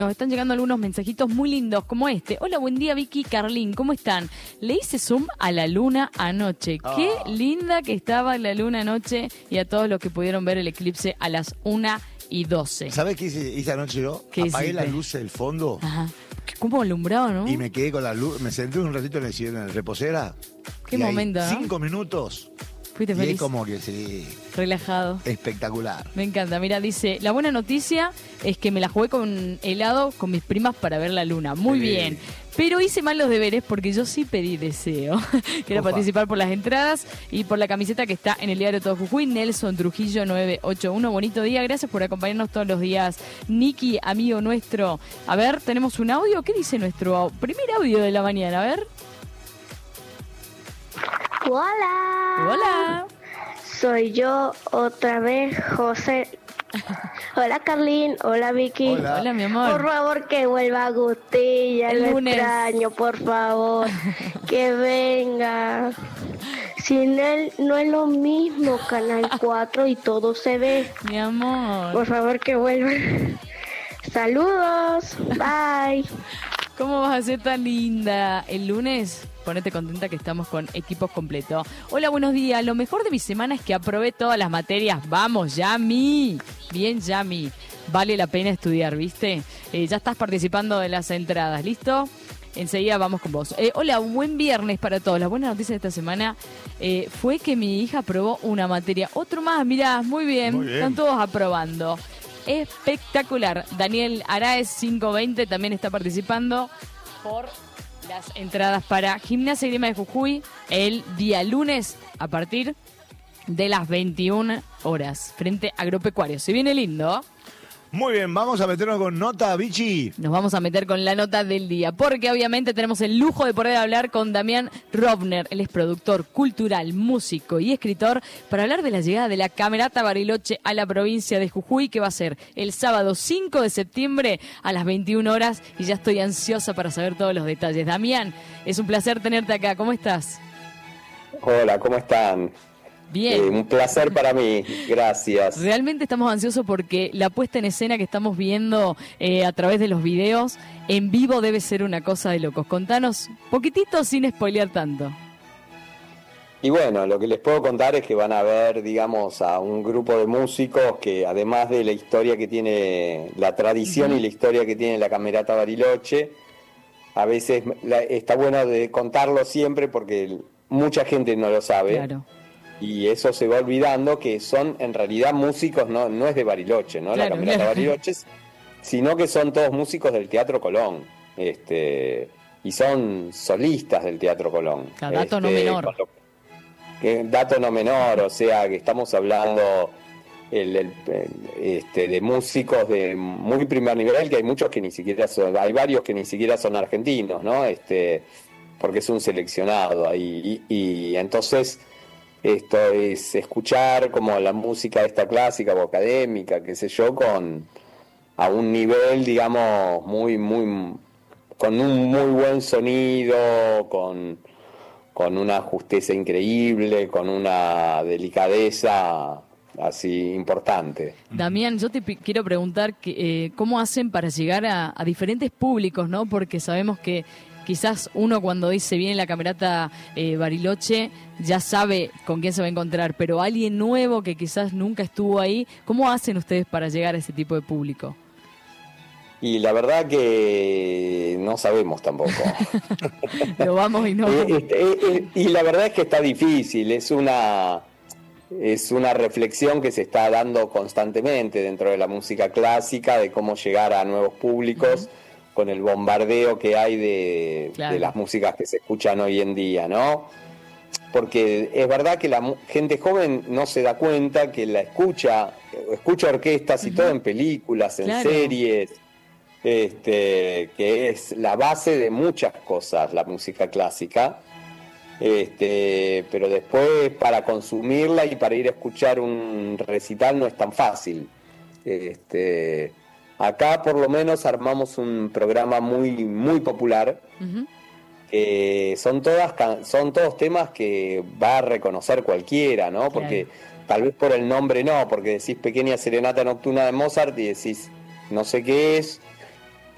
Nos están llegando algunos mensajitos muy lindos como este. Hola, buen día Vicky y Carlín, ¿cómo están? Le hice zoom a la luna anoche. Qué linda que estaba la luna anoche y a todos los que pudieron ver el eclipse a las 1:12. ¿Sabes qué hice anoche yo? ¿Qué Apagué hiciste? las luces del fondo. Ajá. ¿Cómo alumbrado, no? Y me quedé con la luz. Me senté un ratito en el sillón, en la reposera. Qué y momento, ahí, ¿no? 5 minutos. Fuiste Y feliz. es como que sí, Relajado. espectacular. Me encanta. Mira, dice, la buena noticia es que me la jugué con helado con mis primas para ver la luna. Muy Sí. bien. Pero hice mal los deberes porque yo sí pedí deseo. Que era Ufa. participar por las entradas y por la camiseta que está en el diario Todo Jujuy. Nelson Trujillo 981. Bonito día. Gracias por acompañarnos todos los días. Nicky, amigo nuestro. A ver, tenemos un audio. ¿Qué dice nuestro primer audio de la mañana? A ver. Hola. Hola. Soy yo otra vez, José. Hola, Carlín. Hola, Vicky. Hola. Hola, mi amor. Por favor, que vuelva Agustilla. El Lo lunes. extraño, por favor. Que venga. Sin él no es lo mismo, Canal 4 y todo se ve. Mi amor. Por favor, que vuelva. Saludos. Bye. ¿Cómo vas a ser tan linda? El lunes, ponete contenta que estamos con equipos completos. Hola, buenos días. Lo mejor de mi semana es que aprobé todas las materias. Vamos, Yami. Bien, Yami. Vale la pena estudiar, ¿viste? Ya estás participando de las entradas, ¿listo? Enseguida vamos con vos. Hola, buen viernes para todos. La buena noticia de esta semana fue que mi hija aprobó una materia. Otro más, mirá, muy bien. Muy bien. Están todos aprobando. Espectacular. Daniel Araez 520 también está participando por las entradas para Gimnasia y Grima de Jujuy el día lunes a partir de las 21 horas frente a Agropecuario. Se viene lindo. Muy bien, vamos a meternos con nota, Vichy. Nos vamos a meter con la nota del día, porque obviamente tenemos el lujo de poder hablar con Damián Rovner. Él es productor cultural, músico y escritor, para hablar de la llegada de la Camerata Bariloche a la provincia de Jujuy, que va a ser el sábado 5 de septiembre a las 21 horas, y ya estoy ansiosa para saber todos los detalles. Damián, es un placer tenerte acá. ¿Cómo estás? Hola, ¿cómo están? Bien. Un placer para mí, gracias. Realmente estamos ansiosos porque la puesta en escena que estamos viendo a través de los videos en vivo debe ser una cosa de locos. Contanos poquitito sin spoilear tanto. Y bueno, lo que les puedo contar es que van a ver, digamos, a un grupo de músicos que además de la historia que tiene, la tradición y la historia que tiene la Camerata Bariloche, a veces está bueno de contarlo siempre porque mucha gente no lo sabe. Claro. Y eso se va olvidando que son en realidad músicos, no es de Bariloche, ¿no? Claro, La Camerata claro. Bariloche, sino que son todos músicos del Teatro Colón. Y son solistas del Teatro Colón. Dato no menor. Dato no menor, o sea que estamos hablando de músicos de muy primer nivel, que hay muchos que ni siquiera son, hay varios que ni siquiera son argentinos, ¿no? Porque es un seleccionado ahí. Y entonces esto es escuchar como la música esta clásica o académica, qué sé yo, a un nivel, digamos, con un muy buen sonido, con una justeza increíble, con una delicadeza así importante. Damián, yo te quiero preguntar cómo hacen para llegar a diferentes públicos, ¿no? Porque sabemos que quizás uno cuando dice viene la Camerata Bariloche ya sabe con quién se va a encontrar, pero alguien nuevo que quizás nunca estuvo ahí, ¿cómo hacen ustedes para llegar a ese tipo de público? Y la verdad que no sabemos tampoco. Lo vamos y no. Y la verdad es que está difícil, es una reflexión que se está dando constantemente dentro de la música clásica, de cómo llegar a nuevos públicos con el bombardeo que hay de las músicas que se escuchan hoy en día, ¿no? Porque es verdad que la gente joven no se da cuenta que la escucha orquestas y todo en películas, en series, que es la base de muchas cosas, la música clásica. Pero después para consumirla y para ir a escuchar un recital no es tan fácil. Acá por lo menos armamos un programa muy, muy popular. Son todos temas que va a reconocer cualquiera, ¿no? Porque tal vez por el nombre no, porque decís Pequeña Serenata Nocturna de Mozart y decís no sé qué es,